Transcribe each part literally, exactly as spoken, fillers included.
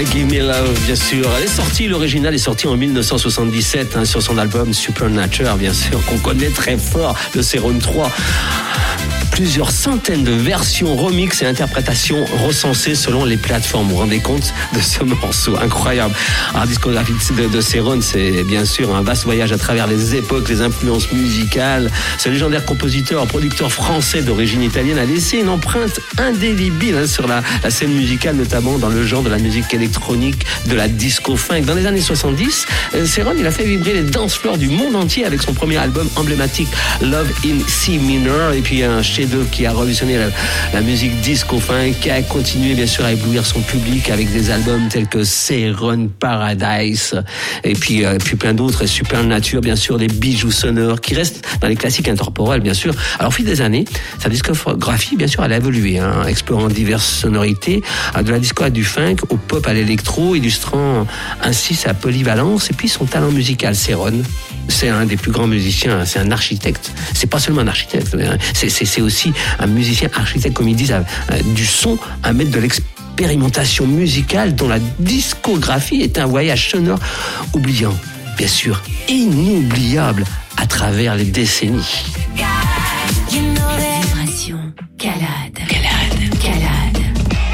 Give Me Love, bien sûr. Elle est sortie, l'original est sorti en dix-neuf cent soixante-dix-sept hein, sur son album Supernature, bien sûr, qu'on connaît très fort, le Céron trois. Plusieurs centaines de versions, remix et interprétations recensées selon les plateformes. Vous vous rendez compte de ce morceau incroyable. Alors, la discographie de, de Céron, c'est bien sûr un vaste voyage à travers les époques, les influences musicales. Ce légendaire compositeur, producteur français d'origine italienne a laissé une empreinte indélébile hein, sur la, la scène musicale, notamment dans le genre de la musique électronique, de la disco funk. Dans les années soixante-dix, euh, Céron, il a fait vibrer les dance floors du monde entier avec son premier album emblématique Love in C Minor, et puis un chef-d'œuvre qui a révolutionné la, la musique disco funk, qui a continué bien sûr à éblouir son public avec des albums tels que Céron Paradise, et puis, euh, puis plein d'autres, Supernature, bien sûr, des bijoux sonores qui restent dans les classiques intemporels, bien sûr. Alors, au fil des années, sa discographie, bien sûr, elle a évolué, hein, explorant diverses sonorités, de la disco à du funk, au pop à l'électro, illustrant ainsi sa polyvalence et puis son talent musical. Céron, c'est un des plus grands musiciens, c'est un architecte. C'est pas seulement un architecte, c'est, c'est, c'est aussi un musicien architecte, comme ils disent, du son, un maître de l'expérimentation musicale dont la discographie est un voyage sonore oubliant, bien sûr, inoubliable à travers les décennies. Vibration, calade, calade, calade.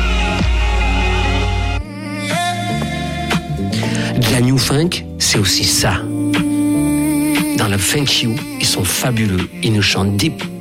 De la new funk, c'est aussi ça. Dans le Funk You, ils sont fabuleux. Ils nous chantent deep,